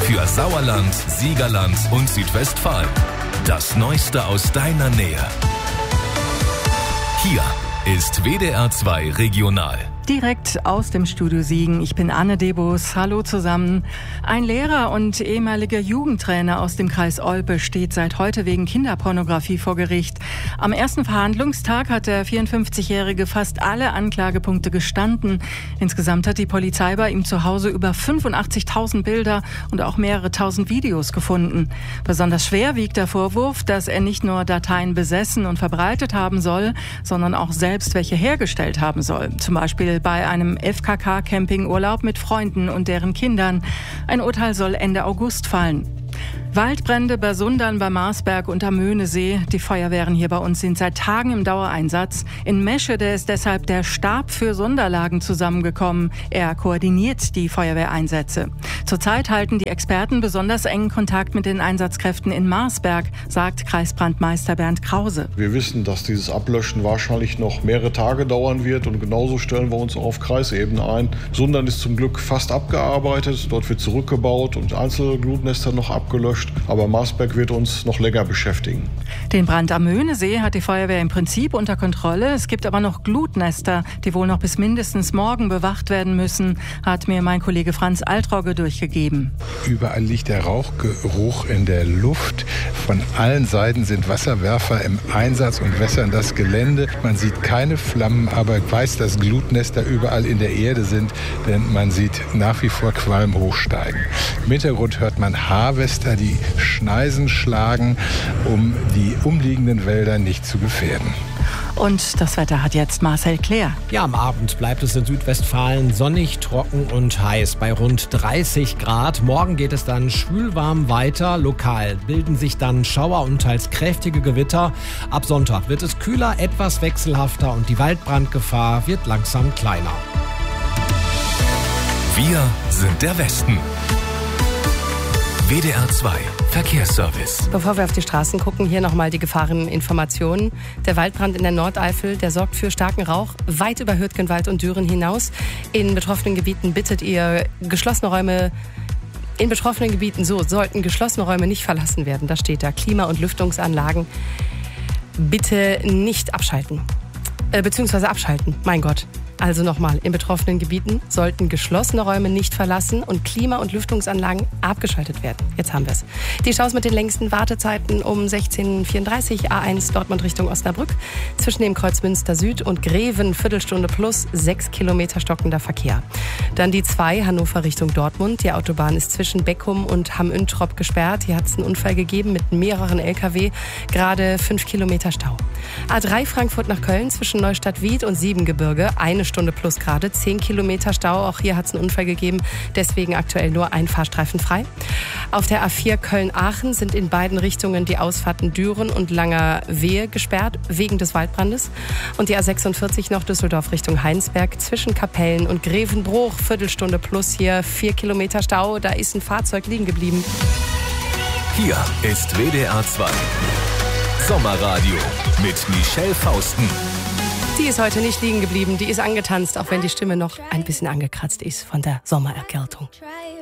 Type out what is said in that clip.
für Sauerland, Siegerland und Südwestfalen. Das Neueste aus deiner Nähe. Hier ist WDR 2 Regional. Direkt aus dem Studio Siegen. Ich bin Anne Debus. Hallo zusammen. Ein Lehrer und ehemaliger Jugendtrainer aus dem Kreis Olpe steht seit heute wegen Kinderpornografie vor Gericht. Am ersten Verhandlungstag hat der 54-Jährige fast alle Anklagepunkte gestanden. Insgesamt hat die Polizei bei ihm zu Hause über 85.000 Bilder und auch mehrere tausend Videos gefunden. Besonders schwer wiegt der Vorwurf, dass er nicht nur Dateien besessen und verbreitet haben soll, sondern auch selbst welche hergestellt haben soll. Zum Beispiel bei einem FKK-Campingurlaub mit Freunden und deren Kindern. Ein Urteil soll Ende August fallen. Waldbrände bei Sundern, bei Marsberg und am Möhnesee. Die Feuerwehren hier bei uns sind seit Tagen im Dauereinsatz. In Meschede ist deshalb der Stab für Sonderlagen zusammengekommen. Er koordiniert die Feuerwehreinsätze. Zurzeit halten die Experten besonders engen Kontakt mit den Einsatzkräften in Marsberg, sagt Kreisbrandmeister Bernd Krause. Wir wissen, dass dieses Ablöschen wahrscheinlich noch mehrere Tage dauern wird und genauso stellen wir uns auch auf Kreisebene ein. Sundern ist zum Glück fast abgearbeitet, dort wird zurückgebaut und Einzelglutnester noch abgelöscht. Aber Marsberg wird uns noch länger beschäftigen. Den Brand am Möhnesee hat die Feuerwehr im Prinzip unter Kontrolle. Es gibt aber noch Glutnester, die wohl noch bis mindestens morgen bewacht werden müssen, hat mir mein Kollege Franz Altrogge durchgegeben. Überall liegt der Rauchgeruch in der Luft. Von allen Seiten sind Wasserwerfer im Einsatz und wässern das Gelände. Man sieht keine Flammen, aber weiß, dass Glutnester überall in der Erde sind, denn man sieht nach wie vor Qualm hochsteigen. Im Hintergrund hört man Harvester, die Schneisen schlagen, um die umliegenden Wälder nicht zu gefährden. Und das Wetter hat jetzt Marcel Claire. Ja, am Abend bleibt es in Südwestfalen sonnig, trocken und heiß bei rund 30 Grad. Morgen geht es dann schwülwarm weiter. Lokal bilden sich dann Schauer und teils kräftige Gewitter. Ab Sonntag wird es kühler, etwas wechselhafter und die Waldbrandgefahr wird langsam kleiner. Wir sind der Westen. WDR 2 Verkehrsservice. Bevor wir auf die Straßen gucken, hier nochmal die Gefahreninformationen. Der Waldbrand in der Nordeifel, der sorgt für starken Rauch weit über Hürtgenwald und Düren hinaus. In betroffenen Gebieten bittet ihr geschlossene Räume. In betroffenen Gebieten sollten geschlossene Räume nicht verlassen werden. Da steht da Klima- und Lüftungsanlagen. Bitte nicht abschalten. Beziehungsweise abschalten. Mein Gott. Also nochmal, in betroffenen Gebieten sollten geschlossene Räume nicht verlassen und Klima- und Lüftungsanlagen abgeschaltet werden. Jetzt haben wir es. Die Staus mit den längsten Wartezeiten um 16:34 A1 Dortmund Richtung Osnabrück. Zwischen dem Kreuz Münster Süd und Greven Viertelstunde plus 6 Kilometer stockender Verkehr. Dann die 2 Hannover Richtung Dortmund. Die Autobahn ist zwischen Beckum und Hamm-Üntrop gesperrt. Hier hat es einen Unfall gegeben mit mehreren LKW. Gerade 5 Kilometer Stau. A3 Frankfurt nach Köln zwischen Neustadt-Wied und Siebengebirge. 1 Stunde plus gerade, 10 Kilometer Stau. Auch hier hat es einen Unfall gegeben, deswegen aktuell nur ein Fahrstreifen frei. Auf der A4 Köln-Aachen sind in beiden Richtungen die Ausfahrten Düren und Langerwehe gesperrt, wegen des Waldbrandes. Und die A46 noch Düsseldorf Richtung Heinsberg zwischen Kapellen und Grevenbruch. Viertelstunde plus hier, 4 Kilometer Stau. Da ist ein Fahrzeug liegen geblieben. Hier ist WDR 2 Sommerradio mit Michelle Fausten. Die ist heute nicht liegen geblieben, die ist angetanzt, auch wenn die Stimme noch ein bisschen angekratzt ist von der Sommererkältung.